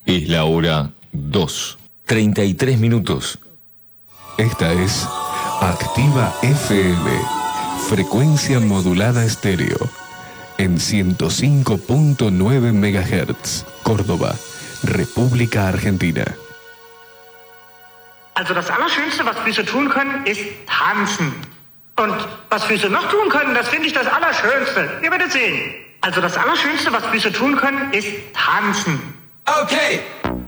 Es la hora 2:33. Esta es Activa FM, frecuencia modulada estéreo, en 105.9 MHz, Córdoba, República Argentina. Also das Allerschönste, was Füße tun können, ist tanzen. Und was Füße noch tun können, das finde ich das Allerschönste. Ihr werdet sehen. Also das Allerschönste, was Füße tun können, ist tanzen. Okay.